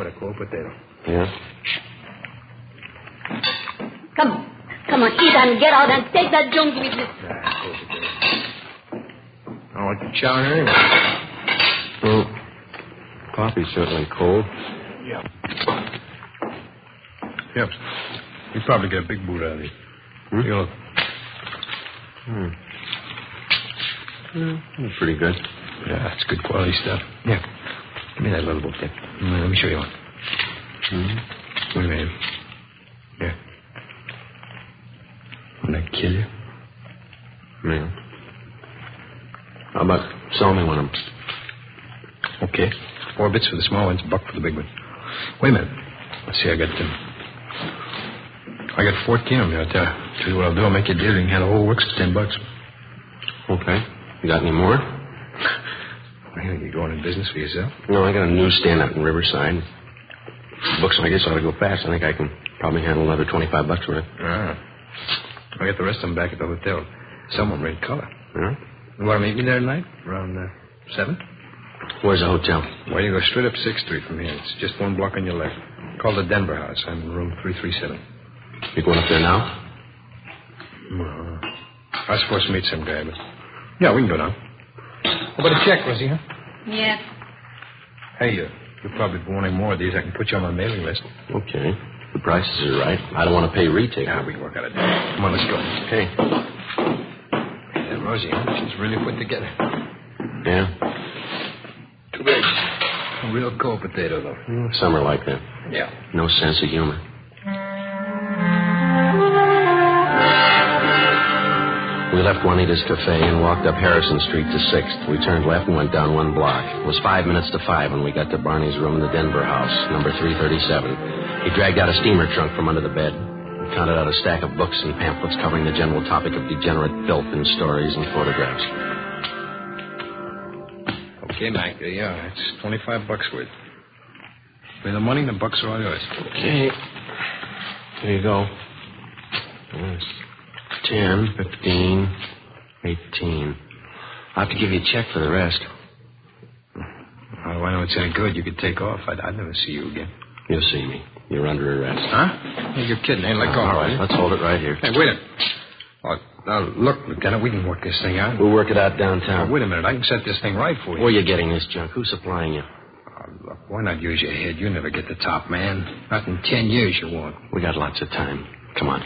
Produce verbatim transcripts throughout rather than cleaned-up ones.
What a cold potato. Yeah? Come on. Come on, eat and get out and take that junk with you. Nah, cold potato. I don't want you chowing anyway. Well, coffee's certainly cold. Yeah. Yep. You probably get a big boot out of it. Hmm? You know. Hmm. Yeah, that's pretty good. Yeah, it's good quality stuff. Yeah. Give me that little book there. Mm, let me show you one. Mm-hmm. Wait a minute. Yeah. Wouldn't that kill you? Yeah. How about sell me one of them? Okay. Four bits for the small ones, a buck for the big one. Wait a minute. Let's see, I got them. I got fourteen of them. I'll tell, tell you what I'll do. I'll make you a deal. You can have the whole works for ten bucks. Okay. You got any more? Well, you going in business for yourself? No, I got a newsstand up in Riverside. Books like this ought to go fast. I think I can probably handle another twenty-five bucks worth. Ah. I got the rest of them back at the hotel. Someone read color. Yeah? You want to meet me there tonight? Around uh, seven? Where's the hotel? Well, you go straight up sixth Street from here. It's just one block on your left. Called the Denver House. I'm in room three three seven. You going up there now? Well, I was supposed to meet some guy, but... Yeah, we can go now. How about a check, Rosie, huh? Yeah. Hey, uh, you'll probably be wanting more of these. I can put you on my mailing list. Okay. The prices are right. I don't want to pay retail. Yeah, we can work out a deal. Come on, let's go. Okay. Yeah, Rosie, huh? She's really put together. Yeah? Too big. A real cold potato, though. Mm, some are like that. Yeah. No sense of humor. We left Juanita's Cafe and walked up Harrison Street to sixth. We turned left and went down one block. It was five minutes to five when we got to Barney's room in the Denver House, number three thirty-seven. He dragged out a steamer trunk from under the bed and counted out a stack of books and pamphlets covering the general topic of degenerate filth in stories and photographs. Okay, Mac, there you are. It's twenty-five bucks worth. Pay the money, the bucks are all yours. Okay. Here you go. Yes. Ten, fifteen, eighteen. I'll have to give you a check for the rest. How do I know it's any good? You could take off. I'd, I'd never see you again. You'll see me. You're under arrest. Huh? Hey, you're kidding. Ain't let go. All right, let's hold it right here. Hey, wait a minute. Oh, now, look, Lieutenant, we can work this thing out. We'll work it out downtown. Now, wait a minute. I can set this thing right for you. Where are you getting this junk? Who's supplying you? Oh, look, why not use your head? You never get the top man. Not in ten years you won't. We got lots of time. Come on.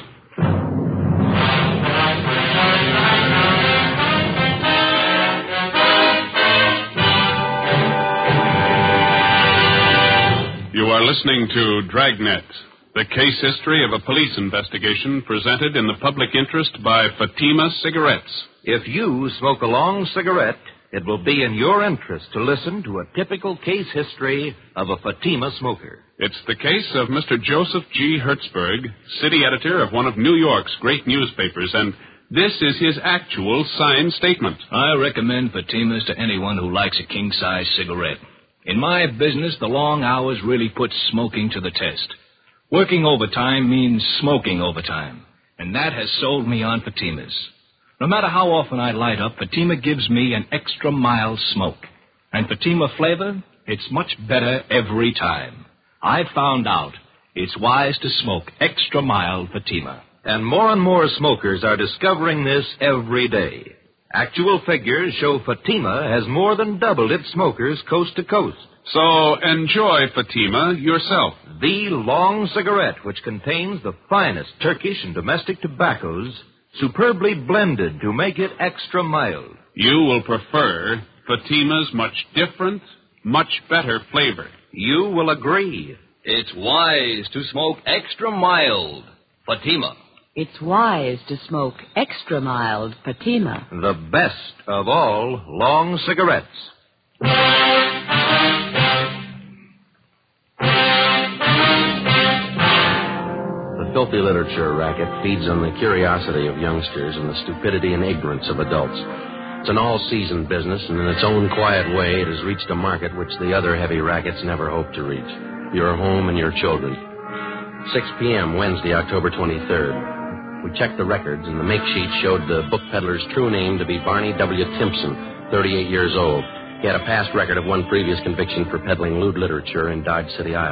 You are listening to Dragnet, the case history of a police investigation presented in the public interest by Fatima Cigarettes. If you smoke a long cigarette, it will be in your interest to listen to a typical case history of a Fatima smoker. It's the case of Mister Joseph G. Hertzberg, city editor of one of New York's great newspapers, and this is his actual signed statement. I recommend Fatimas to anyone who likes a king-size cigarette. In my business, the long hours really put smoking to the test. Working overtime means smoking overtime, and that has sold me on Fatimas. No matter how often I light up, Fatima gives me an extra mild smoke. And Fatima flavor, it's much better every time. I've found out it's wise to smoke extra mild Fatima. And more and more smokers are discovering this every day. Actual figures show Fatima has more than doubled its smokers coast to coast. So enjoy Fatima yourself. The long cigarette, which contains the finest Turkish and domestic tobaccos, superbly blended to make it extra mild. You will prefer Fatima's much different, much better flavor. You will agree. It's wise to smoke extra mild Fatima. It's wise to smoke extra mild Fatima. The best of all long cigarettes. The filthy literature racket feeds on the curiosity of youngsters and the stupidity and ignorance of adults. It's an all-season business, and in its own quiet way, it has reached a market which the other heavy rackets never hoped to reach. Your home and your children. six p.m., Wednesday, October twenty-third. We checked the records, and the make sheet showed the book peddler's true name to be Barney W. Timpson, thirty-eight years old. He had a past record of one previous conviction for peddling lewd literature in Dodge City, Iowa.